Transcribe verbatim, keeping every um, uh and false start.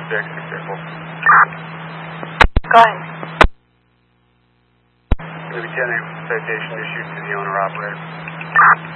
six, be careful. Go ahead. Going to be ten citation issued to the owner-operator.